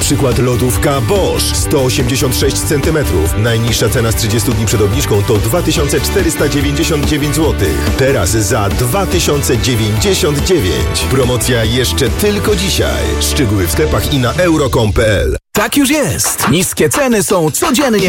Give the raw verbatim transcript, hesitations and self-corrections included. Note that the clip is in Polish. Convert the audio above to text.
przykład lodówka Bosch sto osiemdziesiąt sześć centymetrów. Najniższa cena z trzydziestu dni przed obniżką to dwa tysiące czterysta dziewięćdziesiąt dziewięć złotych. Teraz za dwa tysiące dziewięćdziesiąt dziewięć. Promocja jeszcze tylko dzisiaj. Szczegóły w sklepach i na euro kropka com kropka p l. Tak już jest. Niskie ceny są codziennie